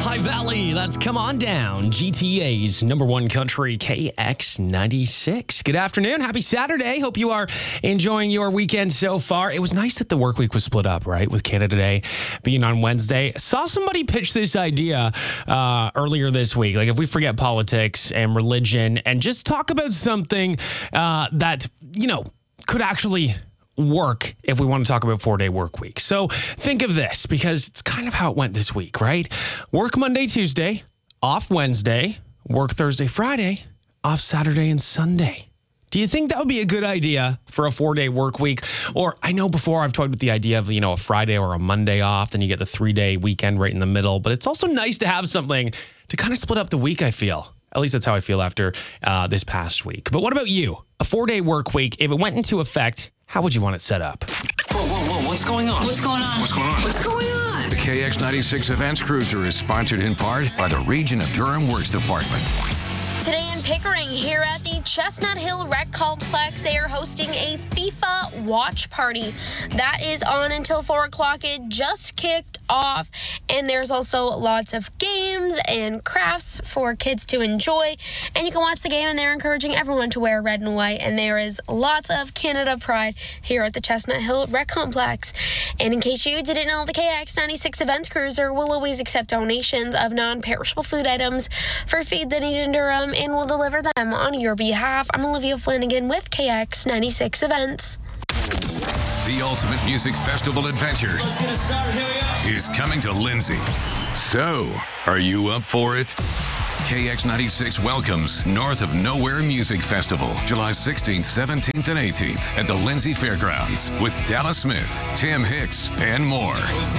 High Valley, that's Come On Down, GTA's number one country, KX96. Good afternoon. Happy Saturday. Hope you are enjoying your weekend so far. It was nice that the work week was split up, right, with Canada Day being on Wednesday. Saw somebody pitch this idea earlier this week, like if we forget politics and religion and just talk about something that, could actually work if we want to talk about 4-day work week. So think of this, because it's kind of how it went this week, right? Work Monday, Tuesday, off Wednesday, work Thursday, Friday, off Saturday and Sunday. Do you think that would be a good idea for a 4-day work week? Or I know before I've toyed with the idea of, a Friday or a Monday off, then you get the 3-day weekend right in the middle. But it's also nice to have something to kind of split up the week, I feel. At least that's how I feel after this past week. But what about you? A 4-day work week, if it went into effect, how would you want it set up? Whoa, what's going on? What's going on? What's going on? What's going on? The KX96 Events Cruiser is sponsored in part by the Region of Durham Works Department. Today in Pickering, here at the Chestnut Hill Rec Complex, they are hosting a FIFA watch party. That is on until 4 o'clock. It just kicked off. And there's also lots of games and crafts for kids to enjoy. And you can watch the game, and they're encouraging everyone to wear red and white. And there is lots of Canada pride here at the Chestnut Hill Rec Complex. And in case you didn't know, the KX96 Events Cruiser will always accept donations of non-perishable food items for Feed the Need in Durham, and will deliver them on your behalf. I'm Olivia Flanagan with KX96 Events. The Ultimate Music Festival Adventure Let's get it started. Here we go. is coming to Lindsay. So, are you up for it? KX96 welcomes North of Nowhere Music Festival, July 16th, 17th, and 18th at the Lindsay Fairgrounds with Dallas Smith, Tim Hicks, and more.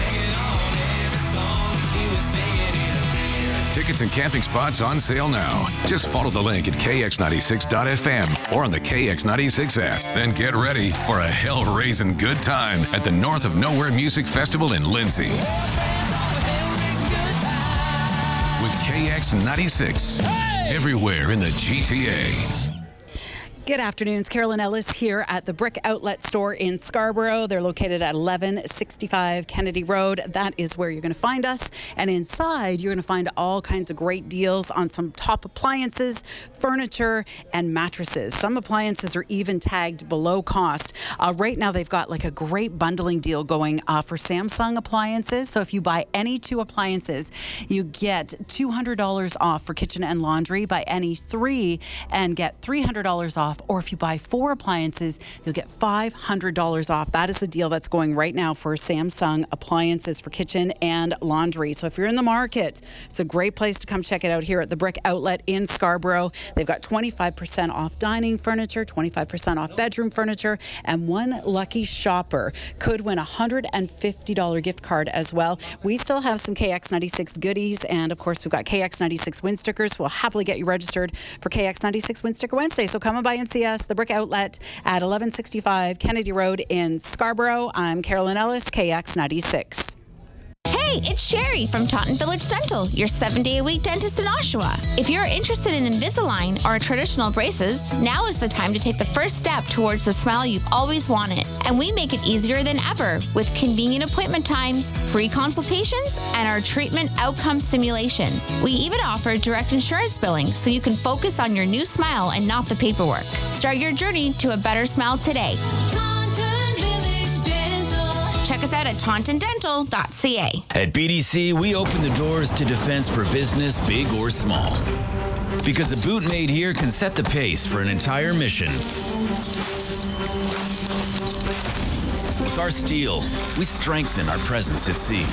Tickets and camping spots on sale now. Just follow the link at kx96.fm or on the KX96 app. Then get ready for a hell-raising good time at the North of Nowhere Music Festival in Lindsay. With KX96, everywhere in the GTA. Good afternoon. It's Carolyn Ellis here at the Brick Outlet Store in Scarborough. They're located at 1165 Kennedy Road. That is where you're going to find us. And inside, you're going to find all kinds of great deals on some top appliances, furniture, and mattresses. Some appliances are even tagged below cost. Right now, they've got like a great bundling deal going for Samsung appliances. So if you buy any 2 appliances, you get $200 off for kitchen and laundry. Buy any 3 and get $300 off. Or if you buy 4 appliances, you'll get $500 off. That is the deal that's going right now for Samsung appliances for kitchen and laundry. So if you're in the market, it's a great place to come check it out here at the Brick Outlet in Scarborough. They've got 25% off dining furniture, 25% off bedroom furniture, and one lucky shopper could win a $150 gift card as well. We still have some KX96 goodies, and of course, we've got KX96 win stickers. We'll happily get you registered for KX96 Win Sticker Wednesday. So come on by and see us, the Brick Outlet at 1165 Kennedy Road in Scarborough. I'm Carolyn Ellis, KX96. Hey, it's Sherry from Taunton Village Dental, your 7-day-a-week dentist in Oshawa. If you're interested in Invisalign or traditional braces, now is the time to take the first step towards the smile you've always wanted. And we make it easier than ever with convenient appointment times, free consultations, and our treatment outcome simulation. We even offer direct insurance billing so you can focus on your new smile and not the paperwork. Start your journey to a better smile today. Check us out at tauntondental.ca. At BDC, we open the doors to defense for business, big or small. Because a boot made here can set the pace for an entire mission. With our steel, we strengthen our presence at sea.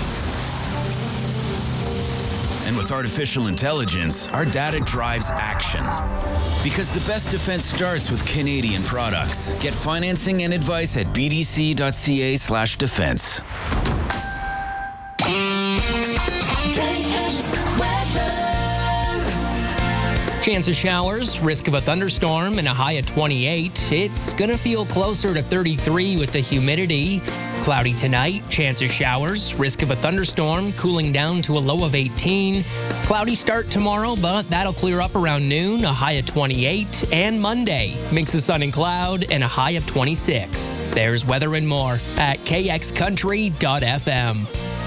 And with artificial intelligence, our data drives action. Because the best defense starts with Canadian products. Get financing and advice at bdc.ca/defense. Chance of showers, risk of a thunderstorm, and a high of 28. It's going to feel closer to 33 with the humidity. Cloudy tonight, chance of showers, risk of a thunderstorm, cooling down to a low of 18. Cloudy start tomorrow, but that'll clear up around noon, a high of 28. And Monday, mix of sun and cloud, and a high of 26. There's weather and more at kxcountry.fm.